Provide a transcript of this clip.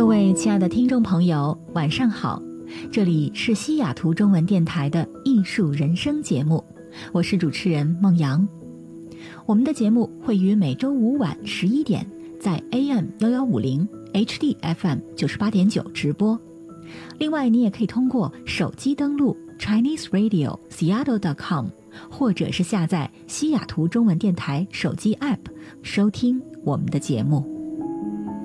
各位亲爱的听众朋友，晚上好，这里是西雅图中文电台的艺术人生节目，我是主持人孟阳。我们的节目会于每周五晚11点在 AM1150 HD FM 98.9 直播，另外你也可以通过手机登录 ChineseRadio.Seattle.com 或者是下载西雅图中文电台手机 App 收听我们的节目。